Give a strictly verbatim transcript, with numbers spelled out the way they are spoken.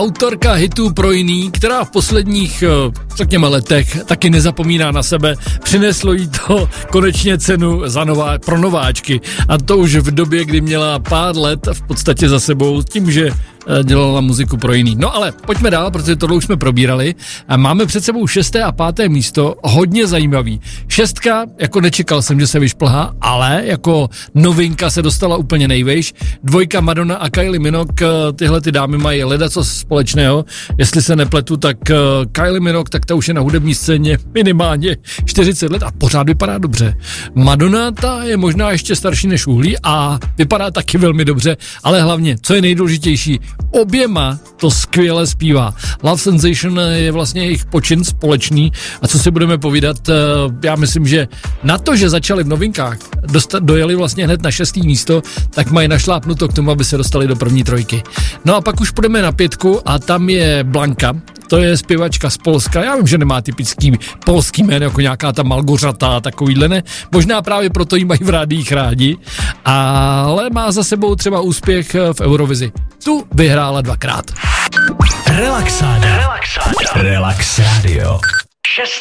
autorka hitů pro jiný, která v posledních, řekněme, letech taky nezapomíná na sebe. Přineslo jí to konečně cenu za nová, pro nováčky. A to už v době, kdy měla pár let v podstatě za sebou tím, že dělala muziku pro jiný. No ale pojďme dál, protože tohle už jsme probírali. A máme před sebou šesté a páté místo, hodně zajímavý. Šestka, jako nečekal jsem, že se vyšplhá, ale jako novinka se dostala úplně nejvejš. Dvojka Madonna a Kylie Minogue, tyhle ty dámy mají ledaco společného. Jestli se nepletu, tak Kylie Minogue, tak ta už je na hudební scéně minimálně čtyřicet let a pořád vypadá dobře. Madonna, ta je možná ještě starší než uhlí a vypadá taky velmi dobře, ale hlavně, co je nejdůležitější, oběma to skvěle zpívá. Love Sensation je vlastně jejich počin společný a co si budeme povídat, já myslím, že na to, že začali v novinkách, dostat, dojeli vlastně hned na šestý místo, tak mají našlápnuto k tomu, aby se dostali do první trojky. No a pak už půjdeme na pětku a tam je Blanka, to je zpěvačka z Polska, já vím, že nemá typický polský jméno, jako nějaká ta Malgořata a takovýhle ne, možná právě proto jí mají v rádiích rádi, ale má za sebou třeba úspěch v Eurovizi. Tu vyhrála dvakrát. Relaxáda. Relaxáda. Relax Radio. Šesté